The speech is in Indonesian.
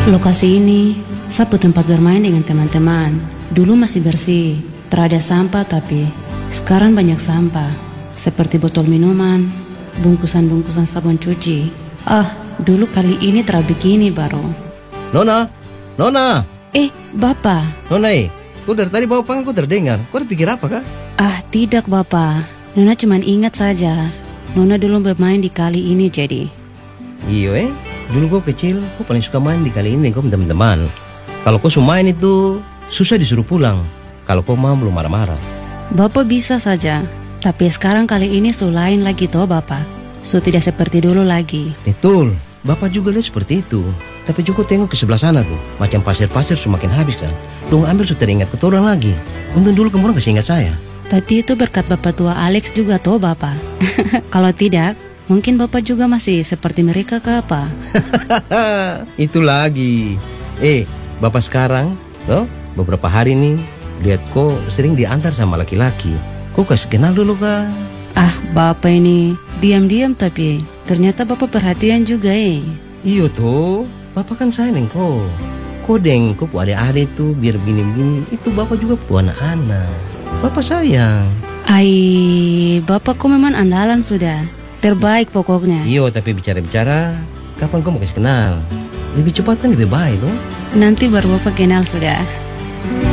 Lokasi ini satu tempat bermain dengan teman-teman. Dulu masih bersih, terada sampah, tapi sekarang banyak sampah. Seperti botol minuman, bungkusan-bungkusan sabun cuci. Dulu kali ini terlalu begini baru. Nona, Nona. Bapak. Nona, kau dari tadi bawa panggil kau terdengar. Kau pikir apa kah? Tidak Bapak. Nona cuma ingat saja. Nona dulu bermain di kali ini jadi. Iyo dulu kau kecil, kau paling suka main di kali ini kau teman-teman. Kalau kau suka main itu susah disuruh pulang. Kalau kau mau belum marah-marah. Bapak bisa saja, tapi sekarang kali ini lain lagi toh Bapak. Tidak seperti dulu lagi. Betul, Bapak juga lihat seperti itu. Tapi juga tengok ke sebelah sana tuh, macam pasir-pasir semakin habis kan. Dong ambil sudah ingat keturun lagi. Untung dulu kamu kasih ingat saya. Tapi itu berkat Bapak tua Alex juga toh Bapak. Kalau tidak, mungkin Bapak juga masih seperti mereka ke apa? Itu lagi. Bapak sekarang, beberapa hari nih lihat kok sering diantar sama laki-laki. Kok kasih kenal dulu kah? Bapak ini diam-diam tapi ternyata Bapak perhatian juga Iyo tuh, Bapak kan sayang kok. Kodeng, kok adik-adik tuh biar begini-begini. Itu Bapak juga anak-anak. Bapak sayang. Bapak kok memang andalan sudah. Terbaik pokoknya. Iyo, tapi bicara-bicara, kapan kau mau kasih kenal? Lebih cepat kan lebih baik tuh. Nanti baru Bapak kenal sudah.